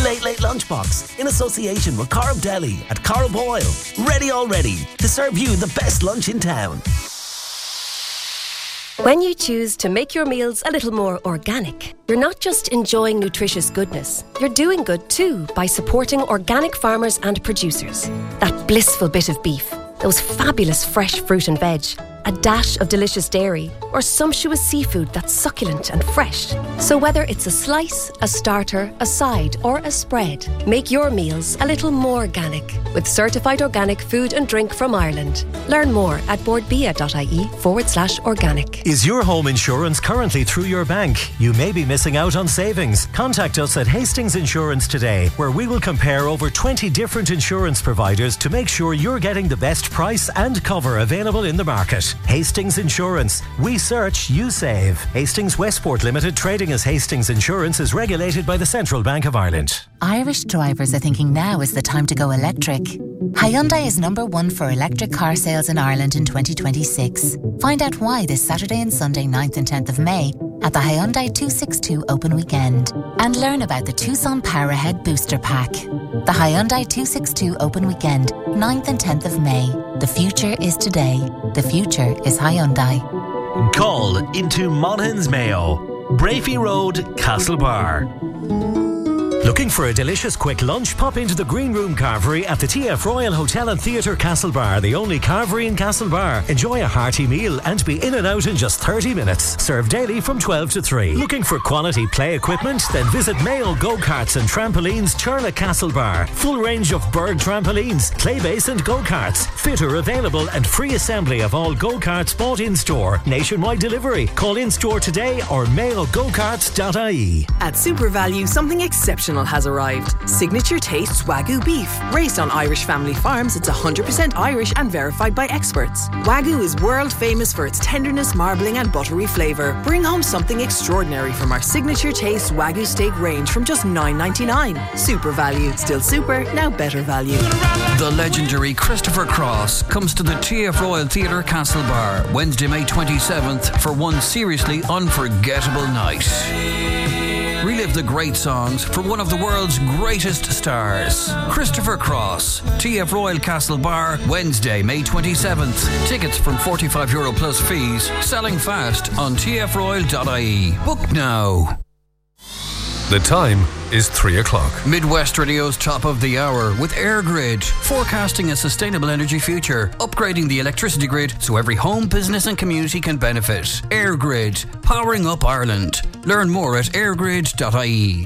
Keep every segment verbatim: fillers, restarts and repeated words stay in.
Late Late Lunchbox in association with Corrib Deli at Corrib Oil. Ready already to serve you the best lunch in town. When you choose to make your meals a little more organic, you're not just enjoying nutritious goodness, you're doing good too by supporting organic farmers and producers. That blissful bit of beef, those fabulous fresh fruit and veg, a dash of delicious dairy, or sumptuous seafood that's succulent and fresh. So whether it's a slice, a starter, a side, or a spread, make your meals a little more organic with certified organic food and drink from Ireland. Learn more at boardbia.ie forward slash organic. Is your home insurance currently through your bank? You may be missing out on savings. Contact us at Hastings Insurance today, where we will compare over twenty different insurance providers to make sure you're getting the best price and cover available in the market. Hastings Insurance. We search, you save. Hastings Westport Limited, trading as Hastings Insurance, is regulated by the Central Bank of Ireland. Irish drivers are thinking now is the time to go electric. Hyundai is number one for electric car sales in Ireland in twenty twenty-six. Find out why this Saturday and Sunday ninth and tenth of May at the Hyundai two sixty-two Open Weekend. And learn about the Tucson Power Ahead Booster Pack. The Hyundai two sixty-two Open Weekend, ninth and tenth of May. The future is today. The future is Hyundai. Call into Monaghan's Mayo. Brafey Road, Castlebar. Looking for a delicious quick lunch? Pop into the Green Room Carvery at the T F Royal Hotel and Theatre Castlebar, the only carvery in Castlebar. Enjoy a hearty meal and be in and out in just thirty minutes. Served daily from twelve to three. Looking for quality play equipment? Then visit Mayo Go-Karts and Trampolines, Churla Castlebar. Full range of Berg trampolines, clay base and go-karts. Fitter available and free assembly of all go-karts bought in-store. Nationwide delivery. Call in-store today or mayo go karts dot I E. At Super Value, something exceptional has arrived. Signature Tastes Wagyu beef. Raised on Irish family farms, it's one hundred percent Irish and verified by experts. Wagyu is world famous for its tenderness, marbling and buttery flavour. Bring home something extraordinary from our Signature Tastes Wagyu steak range from just nine ninety-nine. Super Value. Still super, now better value. The legendary Christopher Cross comes to the T F Royal Theatre Castlebar Wednesday, May twenty-seventh for one seriously unforgettable night. Relive the great songs from one of the world's greatest stars. Christopher Cross, T F Royal Castlebar, Wednesday, May twenty-seventh. Tickets from forty-five euro plus fees. Selling fast on T F royal dot I E. Book now. The time is three o'clock. Midwest Radio's top of the hour with EirGrid, forecasting a sustainable energy future, upgrading the electricity grid so every home, business and community can benefit. EirGrid, powering up Ireland. Learn more at air grid dot I E.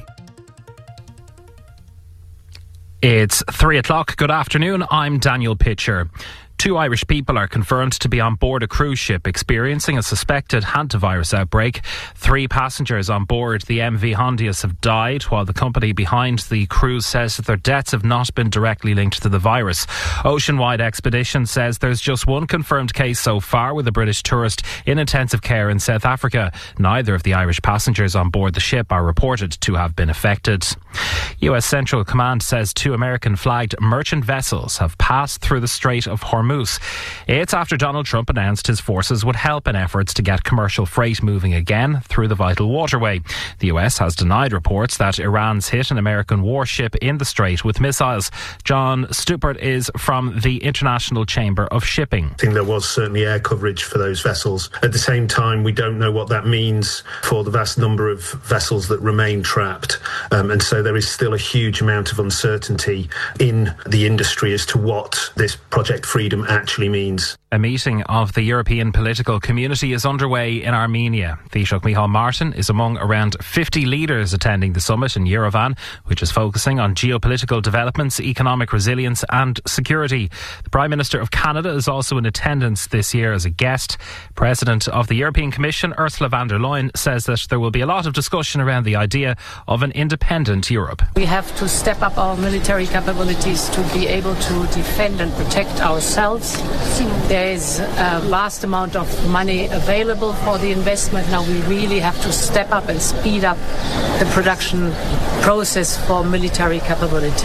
It's three o'clock. Good afternoon. I'm Daniel Pitcher. Two Irish people are confirmed to be on board a cruise ship experiencing a suspected hantavirus outbreak. Three passengers on board the M V Hondius have died, while the company behind the cruise says that their deaths have not been directly linked to the virus. Oceanwide Expedition says there's just one confirmed case so far, with a British tourist in intensive care in South Africa. Neither of the Irish passengers on board the ship are reported to have been affected. U S Central Command says two American-flagged merchant vessels have passed through the Strait of Hormuz. It's after Donald Trump announced his forces would help in efforts to get commercial freight moving again through the vital waterway. The U S has denied reports that Iran's hit an American warship in the strait with missiles. John Stupert is from the International Chamber of Shipping. I think there was certainly air coverage for those vessels. At the same time, we don't know what that means for the vast number of vessels that remain trapped. Um, and so there is still a huge amount of uncertainty in the industry as to what this Project Freedom actually means. A meeting of the European political community is underway in Armenia. Taoiseach Micheál Martin is among around fifty leaders attending the summit in Yerevan, which is focusing on geopolitical developments, economic resilience and security. The Prime Minister of Canada is also in attendance this year as a guest. President of the European Commission, Ursula von der Leyen, says that there will be a lot of discussion around the idea of an independent Europe. We have to step up our military capabilities to be able to defend and protect ourselves. There is a vast amount of money available for the investment. Now we really have to step up and speed up the production process for military capabilities.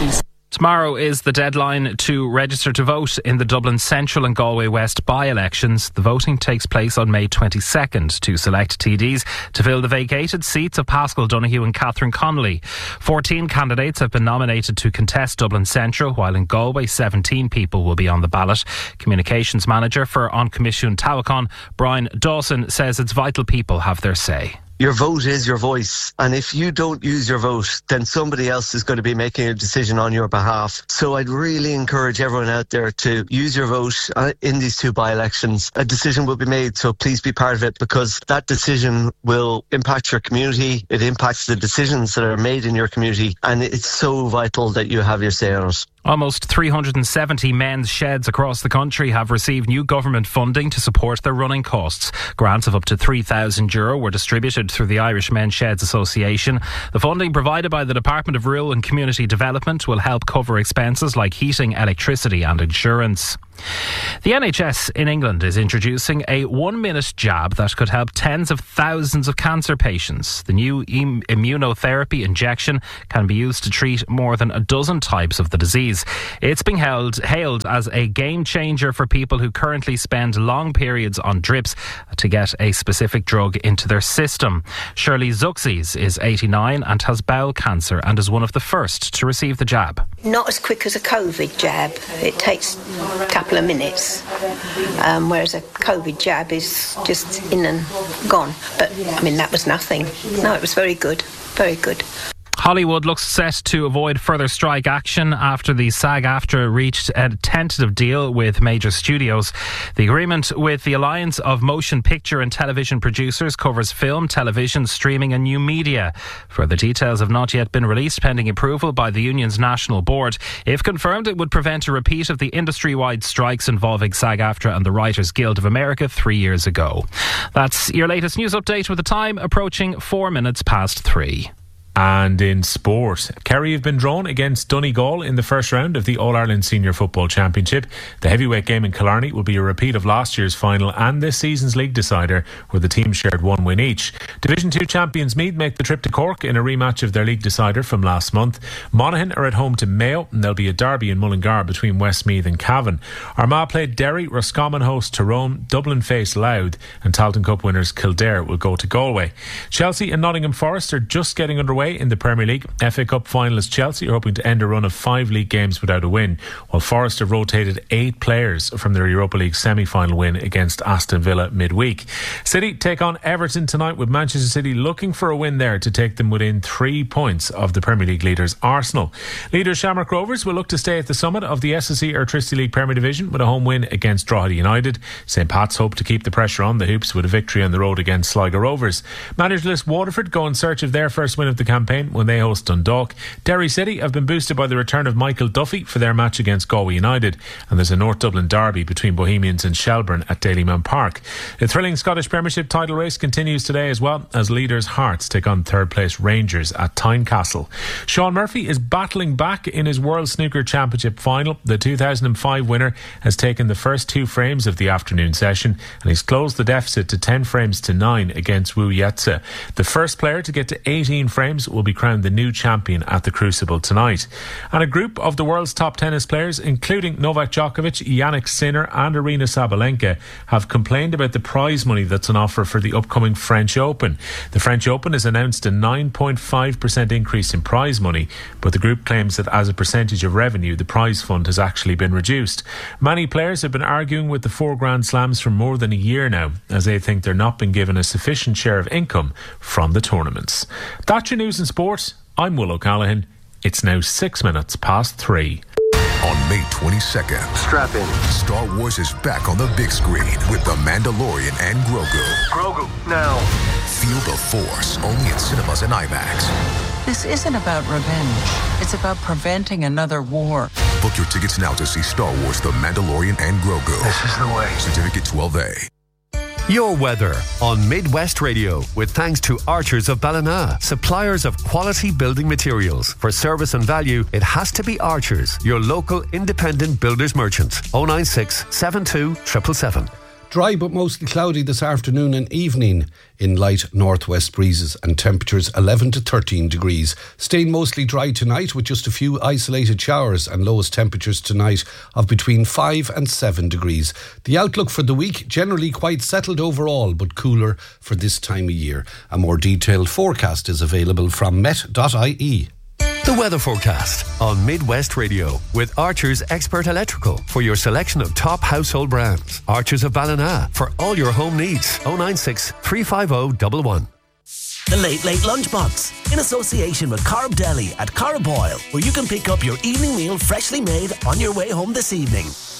Tomorrow is the deadline to register to vote in the Dublin Central and Galway West by-elections. The voting takes place on May twenty-second to select T Ds to fill the vacated seats of Pascal Donoghue and Catherine Connolly. fourteen candidates have been nominated to contest Dublin Central, while in Galway seventeen people will be on the ballot. Communications Manager for An Comisiún Tábhachtán, Brian Dawson, says it's vital people have their say. Your vote is your voice, and if you don't use your vote, then somebody else is going to be making a decision on your behalf. So I'd really encourage everyone out there to use your vote in these two by-elections. A decision will be made, so please be part of it, because that decision will impact your community. It impacts the decisions that are made in your community, and it's so vital that you have your say on it. Almost three hundred seventy men's sheds across the country have received new government funding to support their running costs. Grants of up to three thousand euro were distributed through the Irish Men's Sheds Association. The funding provided by the Department of Rural and Community Development will help cover expenses like heating, electricity and insurance. The N H S in England is introducing a one-minute jab that could help tens of thousands of cancer patients. The new im- immunotherapy injection can be used to treat more than a dozen types of the disease. It's being held, hailed as a game changer for people who currently spend long periods on drips to get a specific drug into their system. Shirley Zuxis is eighty-nine and has bowel cancer and is one of the first to receive the jab. Not as quick as a COVID jab. It takes a couple of minutes, um, whereas a COVID jab is just in and gone. But, I mean, that was nothing. No, it was very good, very good. Hollywood looks set to avoid further strike action after the SAG-AFTRA reached a tentative deal with major studios. The agreement with the Alliance of Motion Picture and Television Producers covers film, television, streaming and new media. Further details have not yet been released pending approval by the union's national board. If confirmed, it would prevent a repeat of the industry-wide strikes involving SAG-AFTRA and the Writers Guild of America three years ago. That's your latest news update with the time approaching four minutes past three. And in sport, Kerry have been drawn against Donegal in the first round of the All-Ireland Senior Football Championship. The heavyweight game in Killarney will be a repeat of last year's final and this season's league decider, where the teams shared one win each. Division two champions Meath make the trip to Cork in a rematch of their league decider from last month. Monaghan are at home to Mayo, and there'll be a derby in Mullingar between Westmeath and Cavan. Armagh played Derry, Roscommon host Tyrone, Dublin face Louth, and Tailteann Cup winners Kildare will go to Galway. Chelsea and Nottingham Forest are just getting underway in the Premier League. F A Cup finalists Chelsea are hoping to end a run of five league games without a win, while Forest have rotated eight players from their Europa League semi-final win against Aston Villa midweek. City take on Everton tonight, with Manchester City looking for a win there to take them within three points of the Premier League leaders Arsenal. Leaders Shamrock Rovers will look to stay at the summit of the S S E Airtricity League Premier Division with a home win against Drogheda United. St Pat's hope to keep the pressure on the Hoops with a victory on the road against Sligo Rovers. Managerless Waterford go in search of their first win of the campaign when they host Dundalk. Derry City have been boosted by the return of Michael Duffy for their match against Galway United, and there's a North Dublin derby between Bohemians and Shelbourne at Dalymount Park. The thrilling Scottish Premiership title race continues today as well, as leaders Hearts take on third place Rangers at Tynecastle. Sean Murphy is battling back in his World Snooker Championship final. The two thousand five winner has taken the first two frames of the afternoon session, and he's closed the deficit to ten frames to nine against Wu Yetze. The first player to get to eighteen frames will be crowned the new champion at the Crucible tonight. And a group of the world's top tennis players, including Novak Djokovic, Yannick Sinner and Aryna Sabalenka, have complained about the prize money that's on offer for the upcoming French Open. The French Open has announced a nine point five percent increase in prize money, but the group claims that as a percentage of revenue, the prize fund has actually been reduced. Many players have been arguing with the four Grand Slams for more than a year now, as they think they're not being given a sufficient share of income from the tournaments. That's your news and sport. I'm Will O'Callaghan. It's now six minutes past three. On May twenty-second, strap in. Star Wars is back on the big screen with The Mandalorian and Grogu. Grogu, now. Feel the Force, only in cinemas and IMAX. This isn't about revenge. It's about preventing another war. Book your tickets now to see Star Wars The Mandalorian and Grogu. This is the way. Certificate twelve A. Your weather on Midwest Radio, with thanks to Archers of Ballina, suppliers of quality building materials. For service and value, it has to be Archers, your local independent builders merchant. oh nine six, seven two seven seven seven. Dry but mostly cloudy this afternoon and evening in light northwest breezes and temperatures eleven to thirteen degrees. Staying mostly dry tonight with just a few isolated showers and lowest temperatures tonight of between five and seven degrees. The outlook for the week generally quite settled overall but cooler for this time of year. A more detailed forecast is available from met dot I E. The weather forecast on Midwest Radio with Archer's Expert Electrical for your selection of top household brands. Archer's of Ballina for all your home needs. oh nine six, three five oh, one one. The Late Late Lunchbox, in association with Carb Deli at Carboyle, where you can pick up your evening meal freshly made on your way home this evening.